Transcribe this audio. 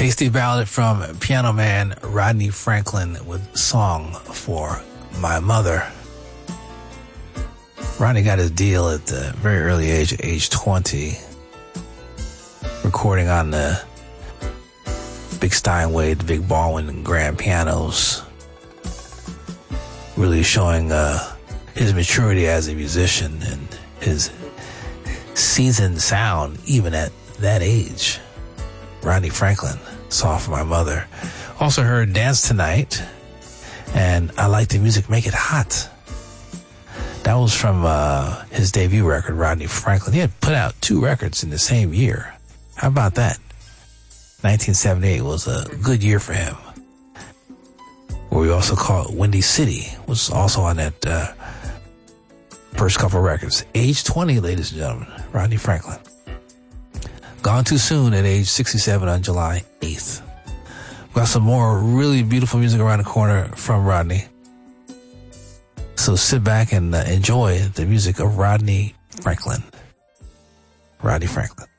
Tasty ballad from piano man Rodney Franklin with Song for My Mother. Rodney got his deal at the very early age 20, recording on the big Steinway, the big Baldwin and grand pianos, really showing his maturity as a musician and his seasoned sound even at that age. Rodney Franklin, Song for My Mother. Also heard Dance Tonight and I Like the Music, Make It Hot. That was from his debut record, Rodney Franklin. He had put out 2 records in the same year. How about that? 1978 was a good year for him. Or we also call it Windy City, was also on that first couple of records. Age 20, ladies and gentlemen, Rodney Franklin. Gone too soon at age 67 on July 8th. We've got some more really beautiful music around the corner from Rodney. So sit back and enjoy the music of Rodney Franklin. Rodney Franklin.